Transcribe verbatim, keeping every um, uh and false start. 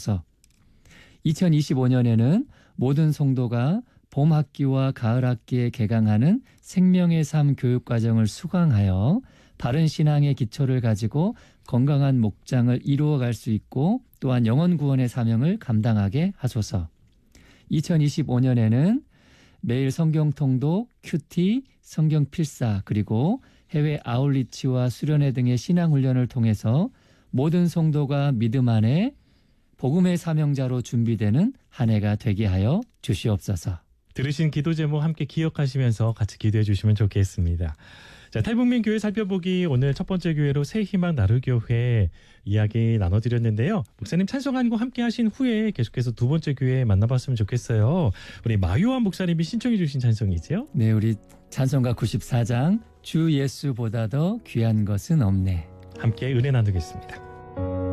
하소서. 이천이십오 년에는 모든 성도가 봄 학기와 가을 학기에 개강하는 생명의 삶 교육과정을 수강하여 바른 신앙의 기초를 가지고 건강한 목장을 이루어갈 수 있고 또한 영혼 구원의 사명을 감당하게 하소서. 이천이십오 년에는 매일 성경 통독, 큐티, 성경 필사 그리고 해외 아울리치와 수련회 등의 신앙훈련을 통해서 모든 성도가 믿음 안에 복음의 사명자로 준비되는 한 해가 되게 하여 주시옵소서. 들으신 기도 제목 함께 기억하시면서 같이 기도해 주시면 좋겠습니다. 자, 탈북민 교회 살펴보기 오늘 첫 번째 교회로 새희망 나루교회 이야기 나눠드렸는데요. 목사님 찬송한 거 함께 하신 후에 계속해서 두 번째 교회 만나봤으면 좋겠어요. 우리 마요한 목사님이 신청해 주신 찬송이죠? 네, 우리 찬송가 구십사 장 주 예수보다 더 귀한 것은 없네. 함께 은혜 나누겠습니다.